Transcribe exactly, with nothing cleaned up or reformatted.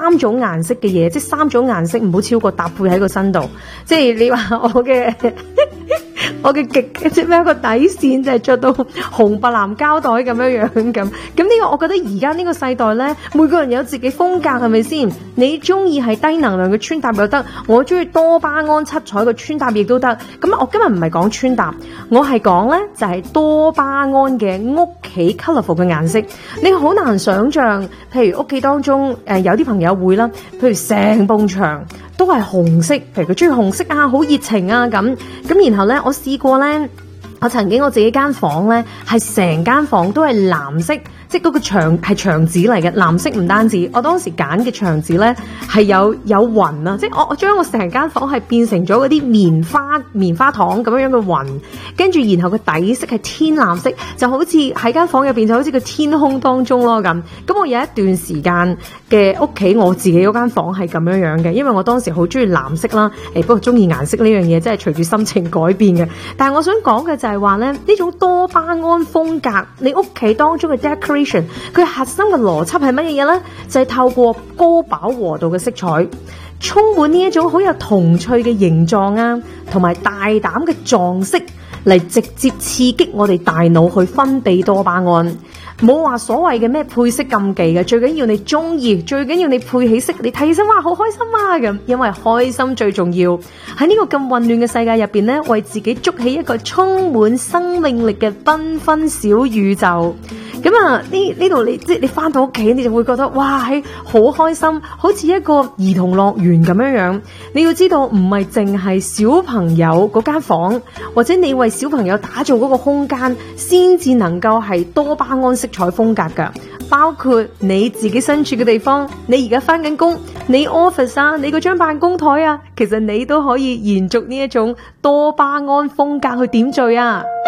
三種顏色嘅嘢，即係三種顏色唔好超過搭配喺個身度。即係你話我嘅我嘅極即係咩一個底線就係着到紅白藍膠袋咁樣樣咁。咁呢個我覺得而家呢個世代咧，每個人有自己風格係咪先？你中意係低能量嘅穿搭又得，我中意多巴胺七彩嘅穿搭亦都得。咁我今日唔係講穿搭，我係講咧就係多巴胺嘅屋企 colourful 嘅顏色。你好難想象，譬如屋企當中誒、呃、有啲朋友會啦，譬如成埲牆都係紅色，譬如佢中意紅色啊，好熱情啊咁。咁然後咧，我試過咧，我曾經我自己間房咧係成間房都係藍色。即係嗰個牆係牆紙嚟嘅，藍色唔單止，我當時揀嘅牆紙咧係有有雲啊！即係我我將我成間房係變成咗嗰啲棉花棉花糖咁樣樣嘅雲，跟住然後個底色係天藍色，就好似喺間房入邊就好似個天空當中咯咁。咁我有一段時間嘅屋企，我自己嗰間房係咁樣樣嘅，因為我當時好中意藍色啦。誒，不過中意顏色呢樣嘢真係隨住心情改變嘅。但係我想講嘅就係話咧，呢種多巴胺風格，你屋企當中嘅 decoration。佢核心嘅邏輯係乜嘢嘢呢？就係、是、透過高飽和度嘅色彩，充滿呢一種好有童趣嘅形狀啊，同埋大膽嘅撞色嚟直接刺激我哋大腦去分泌多巴胺。冇話所謂嘅咩配色禁忌嘅，最緊要你中意，最緊要你配起色，你睇起身哇好開心啊咁，因為開心最重要。喺呢個咁混亂嘅世界入邊呢，為自己築起一個充滿生命力嘅繽紛小宇宙。咁啊，呢呢度你即係你翻到屋企，你就會覺得哇，係好開心，好似一個兒童樂園咁樣樣。你要知道，唔係淨係小朋友嗰間房，或者你為小朋友打造嗰個空間，先至能夠係多巴胺色彩風格噶。包括你自己身處嘅地方，你而家翻緊工，你 office 啊，你嗰張辦公台啊，其實你都可以延續呢一種多巴胺風格去點綴啊。